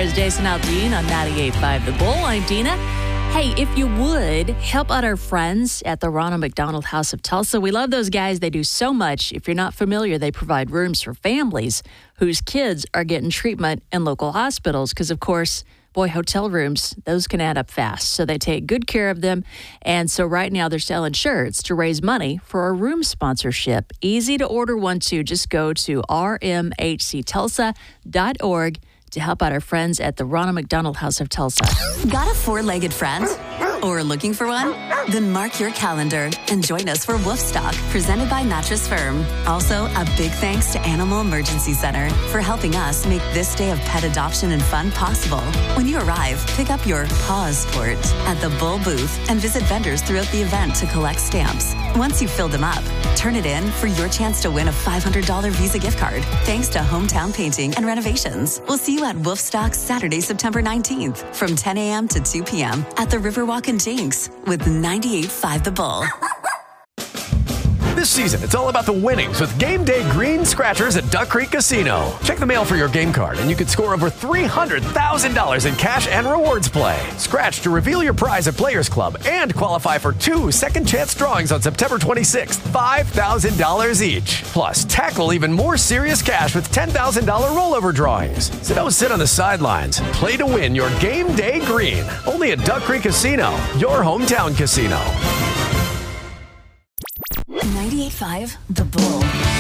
There's Jason Aldean on 98.5 The Bull. I'm Dina. Hey, if you would, help out our friends at the Ronald McDonald House of Tulsa. We love those guys. They do so much. If you're not familiar, they provide rooms for families whose kids are getting treatment in local hospitals because, of course, boy, hotel rooms, those can add up fast. So they take good care of them. And so right now they're selling shirts to raise money for a room sponsorship. Easy to order one, too. Just go to rmhctulsa.org to help out our friends at the Ronald McDonald House of Tulsa. Got a four-legged friend? Or looking for one? Then mark your calendar and join us for Woofstock, presented by Mattress Firm. Also, a big thanks to Animal Emergency Center for helping us make this day of pet adoption and fun possible. When you arrive, pick up your paw sport at the Bull booth and visit vendors throughout the event to collect stamps. Once you've filled them up, turn it in for your chance to win a $500 Visa gift card, thanks to Hometown Painting and Renovations. We'll see you at Woofstock Saturday, September 19th from 10 a.m. to 2 p.m. at the Riverwalk and Jinx with 98.5 The Bull. This season, it's all about the winnings with Game Day Green Scratchers at Duck Creek Casino. Check the mail for your game card, and you could score over $300,000 in cash and rewards play. Scratch to reveal your prize at Players Club and qualify for 2 second-chance drawings on September 26th, $5,000 each. Plus, tackle even more serious cash with $10,000 rollover drawings. So don't sit on the sidelines. Play to win your Game Day Green. Only at Duck Creek Casino, your hometown casino. 98.5 The Bull.